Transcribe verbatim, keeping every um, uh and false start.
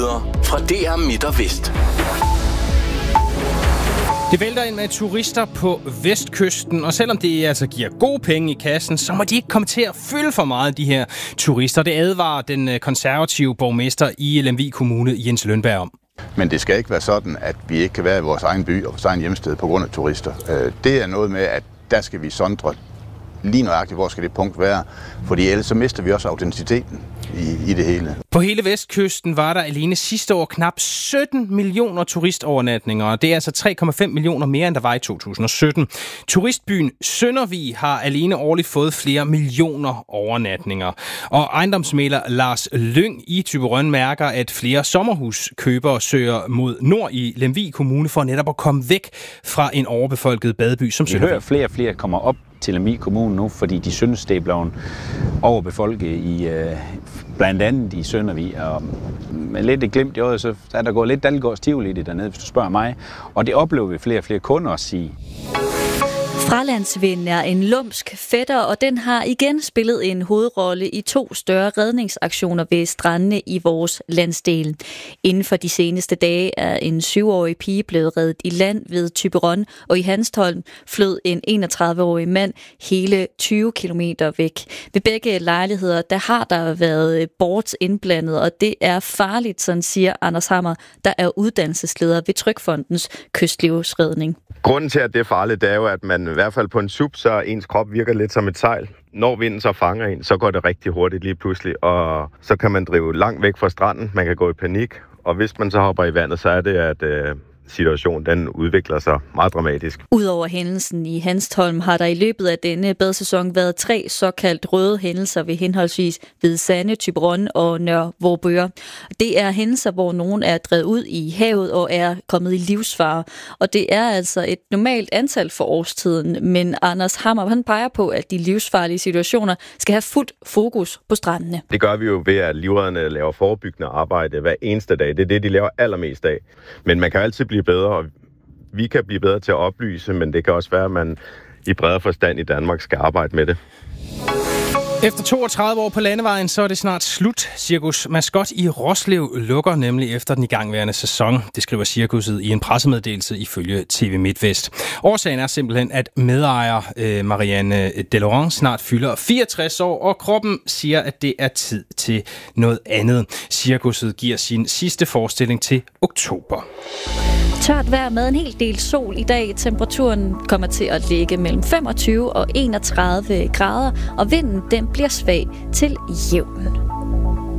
Nyheder fra D R Midt og Vest. Det vælter ind med turister på vestkysten, og selvom det altså giver gode penge i kassen, så må de ikke komme til at fylde for meget, de her turister. Det advarer den konservative borgmester i Lemvig Kommune, Jens Lønberg, om. Men det skal ikke være sådan, at vi ikke kan være i vores egen by og vores egen hjemsted på grund af turister. Det er noget med, at der skal vi sondre lige nøjagtigt, hvor skal det punkt være, fordi ellers så mister vi også autenticiteten i, i det hele. På hele vestkysten var der alene sidste år knap sytten millioner turistovernatninger, og det er altså tre komma fem millioner mere, end der var i to tusind og sytten. Turistbyen Søndervig har alene årligt fået flere millioner overnatninger. Og ejendomsmægler Lars Lyng i Thyborøn mærker, at flere sommerhuskøbere søger mod nord i Lemvig Kommune for netop at komme væk fra en overbefolket badeby som Søndervig. Vi hører, flere og flere kommer op til Lemvig Kommune nu, fordi de synes, det er blevet overbefolket i øh, blandt andet i Søndervig. Og med lidt et glimt i øjet, så er der gået lidt Dalgårds Tivoli i det dernede, hvis du spørger mig. Og det oplever vi flere og flere kunder at sige. Fralandsvinden er en lumsk fætter, og den har igen spillet en hovedrolle i to større redningsaktioner ved strandene i vores landsdel. Inden for de seneste dage er en syvårig pige blevet reddet i land ved Thyborøn, og i Hanstholm flød en enogtredive-årig mand hele tyve kilometer væk. Ved begge lejligheder, der har der været bort indblandet, og det er farligt, sådan siger Anders Hammer, der er uddannelsesleder ved Trygfondens kystlivsredning. Grunden til, at det er farligt, det er jo, at man i hvert fald på en sub, så ens krop virker lidt som et sejl. Når vinden så fanger en, så går det rigtig hurtigt lige pludselig, og så kan man drive langt væk fra stranden, man kan gå i panik, og hvis man så hopper i vandet, så er det, at øh, situationen den udvikler sig meget dramatisk. Udover hændelsen i Hanstholm har der i løbet af denne badsæson været tre såkaldt røde hændelser ved henholdsvis Hvide Sande, Thyborøn og Nørre Vorupør. Det er hændelser, hvor nogen er drevet ud i havet og er kommet i livsfare. Og det er altså et normalt antal for årstiden, men Anders Hammer han peger på, at de livsfarlige situationer skal have fuldt fokus på strandene. Det gør vi jo ved, at livredderne laver forebyggende arbejde hver eneste dag. Det er det, de laver allermest af. Men man kan altid blive bedre, og vi kan blive bedre til at oplyse, men det kan også være, at man i bredere forstand i Danmark skal arbejde med det. Efter toogtredive år på landevejen, så er det snart slut. Cirkus Mascot i Roslev lukker nemlig efter den igangværende sæson. Det skriver cirkuset i en pressemeddelelse ifølge T V MidtVest. Årsagen er simpelthen, at medejer øh, Marianne Delorant snart fylder fireogtres år, og kroppen siger, at det er tid til noget andet. Cirkuset giver sin sidste forestilling til oktober. Tørt vejr med en hel del sol i dag. Temperaturen kommer til at ligge mellem femogtyve og enogtredive grader, og vinden den bliver svag til jævn.